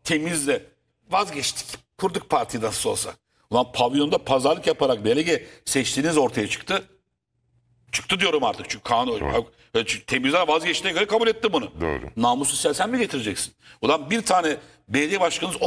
temizle vazgeçtik. Kurduk partiyi nasıl olsa. Ulan pavyonda pazarlık yaparak delege seçtiğiniz ortaya çıktı. Çıktı diyorum artık çünkü kanun. Temizler vazgeçtiğine göre kabul etti bunu. Doğru. Namussuz sen mi getireceksin? Ulan bir tane belediye başkanınız